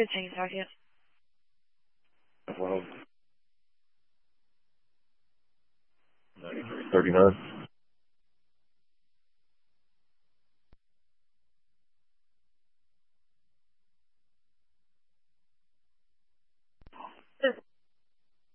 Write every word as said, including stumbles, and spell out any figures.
Good, can you talk to you? Well, thirty-nine.